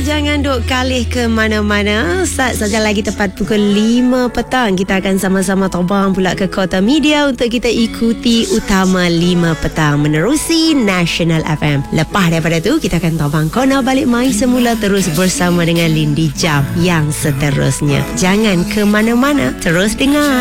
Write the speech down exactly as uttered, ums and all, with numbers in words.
jangan duk kalih ke mana-mana. Saat saja lagi tepat pukul lima petang, kita akan sama-sama terbang pula ke Kota Media untuk kita ikuti Utama lima petang menerusi National F M. Lepas daripada tu, kita akan terbang kona balik mai semula terus bersama dengan Lindy Jam yang seterusnya. Jangan ke mana-mana, terus dengar.